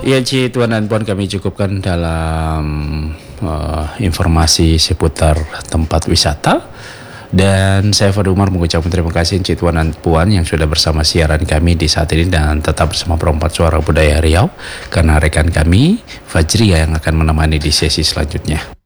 Ya Ci, Tuan dan Puan, kami cukupkan dalam informasi seputar tempat wisata. Dan saya Fadil Umar mengucapkan terima kasih Ci, Tuan dan Puan yang sudah bersama siaran kami di saat ini, dan tetap bersama Perempat Suara Budaya Riau, karena rekan kami Fajria yang akan menemani di sesi selanjutnya.